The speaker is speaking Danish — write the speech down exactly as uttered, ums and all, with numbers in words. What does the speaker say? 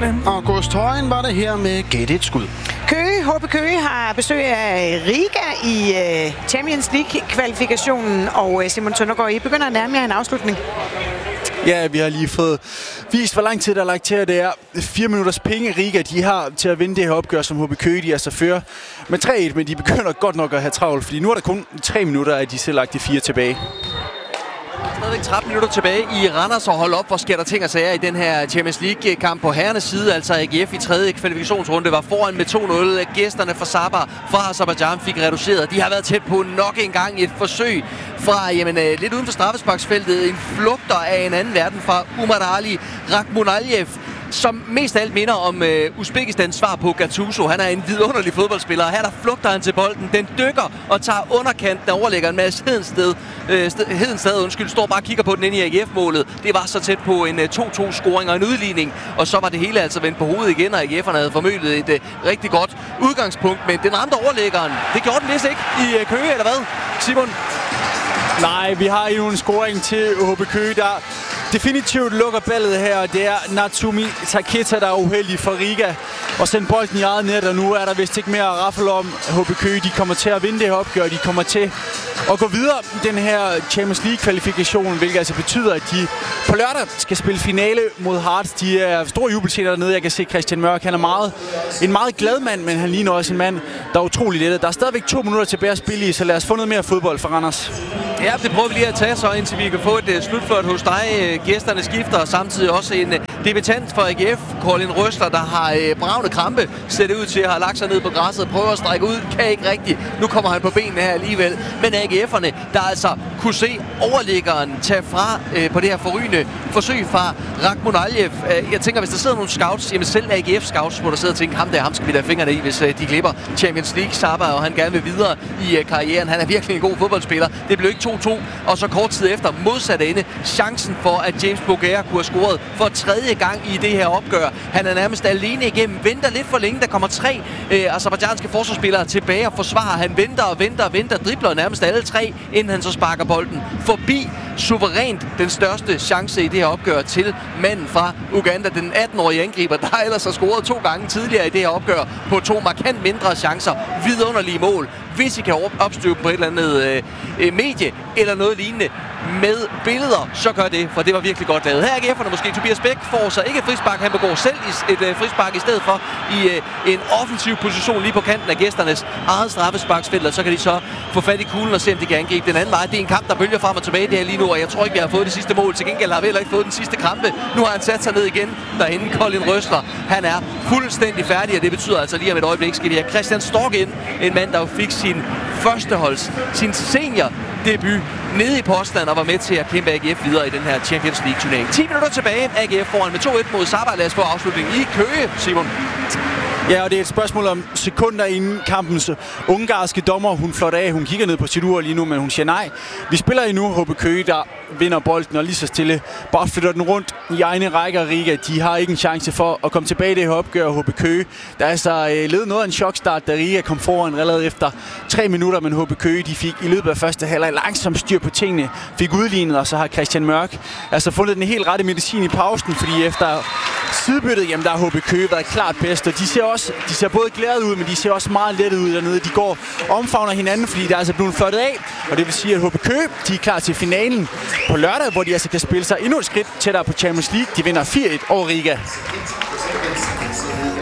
sporene. August Højen var det her med Gæt et skud. Køge, H B Køge har besøg af Riga i uh, Champions League-kvalifikationen, og uh, Simon Søndergaard, I begynder at nærme jer en afslutning. Ja, vi har lige fået vist, hvor lang tid der er lagt til, at det er fire minutters penge, Riga de har til at vinde det her opgør, som H B Køge de altså fører med tre et, men de begynder godt nok at have travlt, fordi nu er der kun tre minutter, at de selv lagt de fire tilbage. Stadigvæk tretten minutter tilbage i Randers og hold op, hvor sker der ting og sager i den her Champions League-kamp på herrenes side. Altså A G F i tredje kvalifikationsrunde var foran med to nul. Gæsterne fra Sabah fra Aserbajdsjan fik reduceret. De har været tæt på nok en gang et forsøg fra jamen, lidt uden for straffesparksfeltet. En flugter af en anden verden fra Umar Ali Rakhmonaliev, som mest af alt minder om uh, Uzbekistans svar på Gattuso. Han er en vidunderlig fodboldspiller. Her der flugter han til bolden. Den dykker og tager underkanten og overlægger en masse Hedensted. Uh, sted, Hedensted, undskyld, står bare og kigger på den inde i A G F-målet. Det var så tæt på en uh, to to-scoring og en udligning. Og så var det hele altså vendt på hovedet igen, og A G F'erne havde formølet et uh, rigtig godt udgangspunkt. Men den ramte overlæggeren. Det gjorde den vist ikke i uh, Køge, eller hvad, Simon? Nej, vi har endnu en scoring til H B Køge, der definitivt lukker ballet her. Det er Natsumi Taketa, der er uheldig for Riga og sender bolden i eget net, og nu er der vist ikke mere at raffle om. H B Køge, de kommer til at vinde det her opgør, de kommer til at gå videre i den her Champions League-kvalifikation, hvilket altså betyder, at de på lørdag skal spille finale mod Hearts. De er store jubelscener dernede. Jeg kan se Christian Mørk, han er meget, en meget glad mand, men han ligner også en mand, der er utrolig lettet. Der er stadigvæk to minutter tilbage at spille i, så lad os få noget mere fodbold for Randers. Ja, det prøver vi lige at tage så, indtil vi kan få et uh, slutflot hos dig. Uh, gæsterne skifter, og samtidig også en uh, debutant for A G F, Colin Røsler, der har uh, bravende krampe, ser det ud til at have lagt sig ned på græsset, prøver at strække ud, kan ikke rigtigt. Nu kommer han på benene her alligevel. Men A G F'erne, der altså kunne se overliggeren tage fra uh, på det her forrygende forsøg fra Rakhmonaliev. Uh, jeg tænker, hvis der sidder nogle scouts, jamen selv A G F-scouts, hvor der sidder og tænker, ham der, ham skal vi da fingrene i, hvis uh, de glipper Champions League, Sabah, og han gerne vil videre i uh, karrieren. Han er virkelig en god fodboldspiller. Det blev ikke to to, og så kort tid efter modsat ende chancen for, at James Bougere kunne have scoret for tredje gang i det her opgør. Han er nærmest alene igennem, venter lidt for længe. Der kommer tre øh, aserbajdsjanske forsvarsspillere tilbage og forsvarer. Han venter og venter og venter, dribler nærmest alle tre, inden han så sparker bolden forbi. Suverænt den største chance i det her opgør til manden fra Uganda, den attenårige angriber, der ellers har scoret to gange tidligere i det her opgør på to markant mindre chancer. Vidunderlige mål. Hvis I kan opstøve på et eller andet øh, medie eller noget lignende med billeder, så gør det, for det var virkelig godt lavet. Her er A G F'erne måske. Tobias Bæk får så ikke frispark, han begår selv et øh, frispark i stedet for i øh, en offensiv position lige på kanten af gæsternes eget straffesparksfelt, og så kan de så få fat i kuglen og se, om de kan angribe den anden vej. Det er en kamp, der bølger frem og tilbage det her lige nu, og jeg tror ikke, vi har fået det sidste mål. Til gengæld har vi heller ikke fået den sidste krampe. Nu har han sat sig ned igen derinde, Colin Røsler. Han er fuldstændig færdig, og det betyder altså lige om et øjeblik skal vi have Christian Stork ind, en mand, der fik sin førsteholds, sin senior debut nede i Postland og var med til at kæmpe A G F videre i den her Champions League turnering. ti minutter tilbage. A G F foran med to et mod Sabah. Lad os få afslutningen i Køge, Simon. Ja, og det er et spørgsmål om sekunder inden kampens ungarske dommer. Hun flot af. Hun kigger ned på sit ur lige nu, men hun siger nej. Vi spiller endnu H B Køge, der vinder bolden og lige så stille bare flytter den rundt i egne rækker. Riga, de har ikke en chance for at komme tilbage i det her opgør. H B Køge, der er altså øh, ledet noget af en chokstart, da Riga kom foran allerede efter tre minutter, men H B Køge, de fik i løbet af første halvleg langsomt styr på tingene, fik udlignet, og så har Christian Mørk altså fundet den helt rette medicin i pausen, fordi efter sidebyttet, jamen der har H B Køge været klart bedst, og de ser også, de ser både glade ud, men de ser også meget lettet ud dernede. De går omfavner hinanden, fordi der er altså blevet flottet af, og det vil sige, at H B Køge, de er klar til finalen på lørdag, hvor de altså kan spille sig endnu et skridt tættere på Champions League. De vinder fire et over Riga.